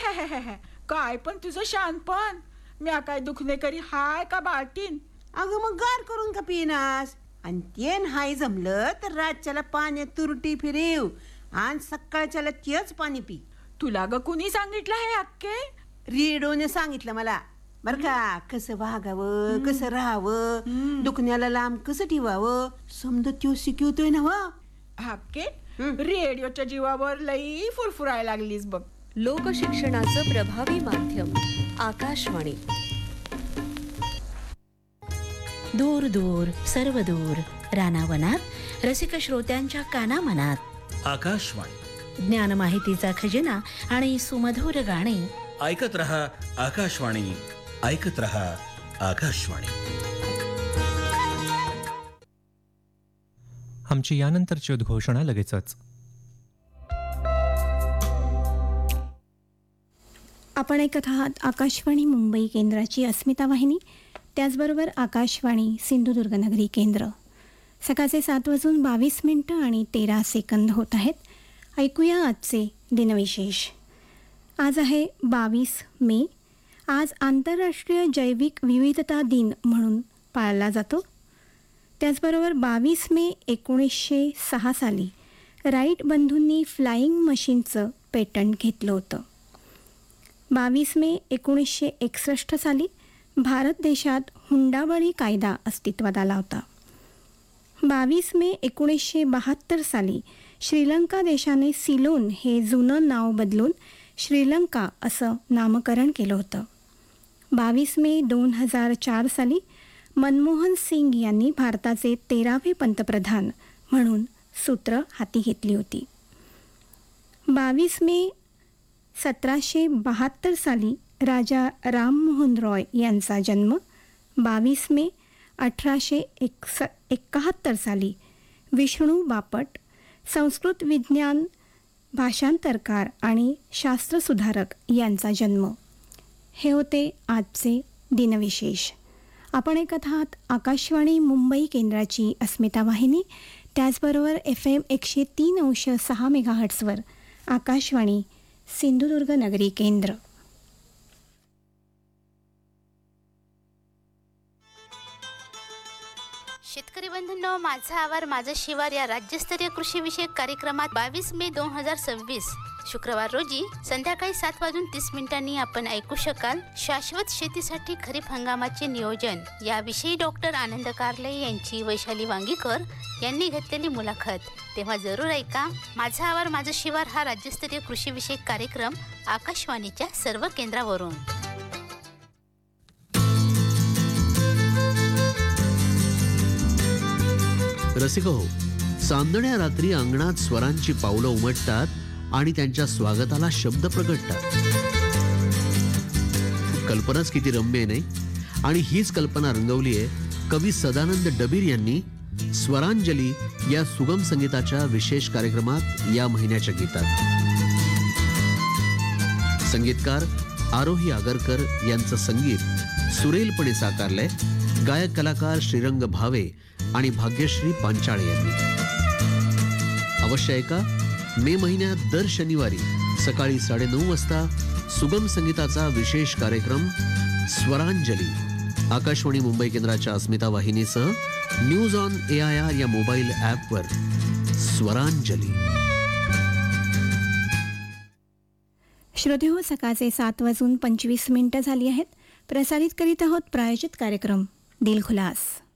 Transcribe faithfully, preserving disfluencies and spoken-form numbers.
I काय पण तुझं शानपण. म्या काय दुखणे करी हाय का बाळतीन. अगं मग गार करून का पिनास. आणि ते नाही जमलं तर रातच्याला पाण्यात तुरटी फिरेव आणि सकाळच्याला तेच पाणी पी. तुला ग कुणी सांगितलं हे अक्के. रेडिओने सांगितलं मला बर का. कसं वागावं, कसं राहावं, दुखण्याला लांब कसं ठेवावं समजा त्यो शिकवतोय ना. वा अक्के रेडिओच्या जीवावर लई फुरफुरायला लागलीस बघ. लोकशिक्षणाचं प्रभावी माध्यम आकाशवाणी. दूर दूर सर्व दूर रानावनात रसिक श्रोत्यांच्या कानामनात आकाशवाणी. ज्ञान माहितीचा खजिना आणि सुमधुर गाणे ऐकत रहा आकाशवाणी. ऐकत रहा आकाशवाणी. आमची यानंतरची उद्घोषणा लगेचच. आपण ऐकत आहात आकाशवाणी मुंबई केंद्राची अस्मिता वाहिनी, त्याचबरोबर आकाशवाणी सिंधुदुर्ग नगरी केंद्र. सकाळचे सात वाजून बावीस मिनटं आणि तेरा सेकंद होत आहेत. ऐकूया आजचे दिनविशेष. आज आहे बावीस मे. आज आंतरराष्ट्रीय जैविक विविधता दिन म्हणून पाळला जातो. त्याचबरोबर बावीस मे एकोणीसशे सहा साली राईट बंधूंनी फ्लाईंग मशीनचं पेटंट घेतलं होतं. बावीस मे एकोणीसशे एकसष्ट साली भारत देशात हुंडाबळी कायदा अस्तित्वात आला होता. बावीस मे एकोणीसशे बहात्तर साली श्रीलंका देशाने सिलोन हे जुनं नाव बदलून श्रीलंका असं नामकरण केलं होतं. बावीस मे दोन हजार चार साली मनमोहन सिंग यांनी भारताचे तेरावे पंतप्रधान म्हणून सूत्र हाती घेतली होती. बावीस मे सतराशे बहात्तर साली राजा राममोहन रॉय यांचा जन्म. बावीस मे अठराशे एकस एकाहत्तर साली विष्णू बापट संस्कृत विज्ञान भाषांतरकार आणि शास्त्रसुधारक यांचा जन्म. हे होते आजचे दिनविशेष. आपण ऐकत आहात आकाशवाणी मुंबई केंद्राची अस्मिता वाहिनी, त्याचबरोबर एफ एम एकशे तीन अंश सहा मेगाहर्ट्सवर आकाशवाणी सिंधुदुर्ग नगरी केंद्र. शेतकरी बंधूंनो, माझा आवार माझं शिवार या राज्यस्तरीय कृषी विषयक कार्यक्रमात बावीस मे दोन हजार सव्वीस शुक्रवार रोजी संध्याकाळी सात वाजून तीस मिनिटांनी आपण ऐकू शकाल शाश्वत शेतीसाठी खरीप हंगामाचे नियोजन याविषयी डॉक्टर आनंद कारले यांची वैशाली वांगीकर यांनी घेतलेली मुलाखत. तेव्हा जरूर ऐका. माझा आवार माझं शिवार हा राज्यस्तरीय कृषी विषयक कार्यक्रम आकाशवाणीच्या सर्व केंद्रावरून. रसिको, चांदण्या रात्री अंगणात स्वरांची पावलं उमटतात आणि त्यांच्या स्वागताला शब्द प्रगटतात. कल्पनाच किती रम्य नाही. आणि हीच कल्पना रंगवली आहे कवी सदानंद डबीर यांनी स्वरांजली या सुगम संगीताच्या विशेष कार्यक्रमात या महिन्याच्या गीतात. संगीतकार आरोही आगरकर यांचं संगीत सुरेलपणे साकारलंय गायक कलाकार श्रीरंग भावे आणि भाग्यश्री पांचाळे यांनी. अवश्य ऐका. मे महिन्यात दर शनिवारी सकाळी साडेनऊ वाजता सुगम संगीताचा विशेष कार्यक्रम स्वरांजली आकाशवाणी मुंबई केंद्राच्या अस्मिता वाहिनीसह news on A I R या मोबाईल ॲपवर. स्वरांजली. श्रोतेहो, सकाळचे सात वाजून पंचवीस मिनिटं झाली आहेत. प्रसारित करीत आहोत प्रायोजित कार्यक्रम दिलखुलास.